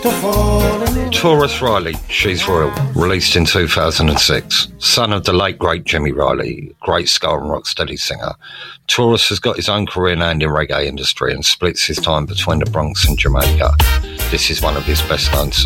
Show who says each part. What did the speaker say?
Speaker 1: Taurus Riley, She's Royal, released in 2006. Son of the late great Jimmy Riley, great ska and rocksteady singer, Taurus has got his own career now in the reggae industry and splits his time between the Bronx and Jamaica. This is one of his best known